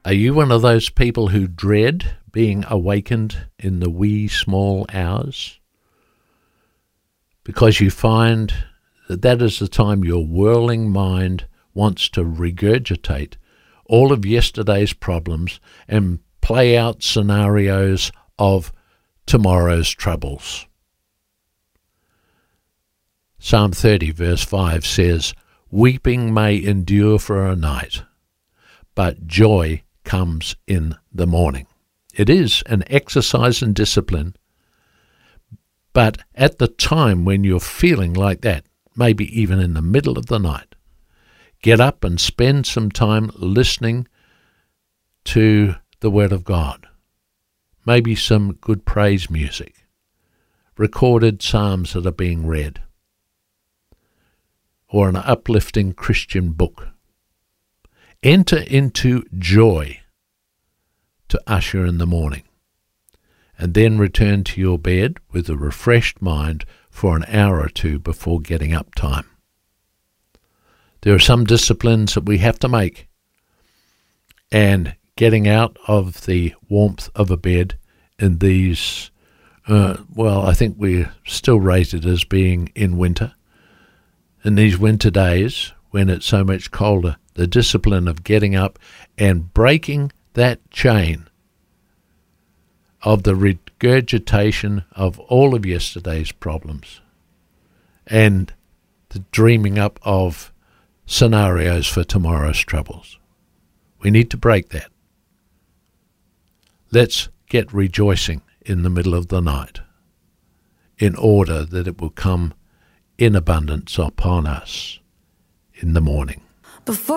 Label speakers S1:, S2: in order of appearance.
S1: Are you one of those people who dread being awakened in the wee small hours? Because you find that is the time your whirling mind wants to regurgitate all of yesterday's problems and play out scenarios of tomorrow's troubles. Psalm 30 verse 5 says, "Weeping may endure for a night, but joy comes in the morning." It is an exercise in discipline, but at the time when you're feeling like that, maybe even in the middle of the night, get up and spend some time listening to the Word of God. Maybe some good praise music, recorded psalms that are being read, or an uplifting Christian book. Enter into joy to usher in the morning, and then return to your bed with a refreshed mind for an hour or two before getting up time. There are some disciplines that we have to make, and getting out of the warmth of a bed in these, I think we're still rated as being in winter. In these winter days, when it's so much colder, the discipline of getting up and breaking that chain of the regurgitation of all of yesterday's problems and the dreaming up of scenarios for tomorrow's troubles. We need to break that. Let's get rejoicing in the middle of the night in order that it will come in abundance upon us in the morning.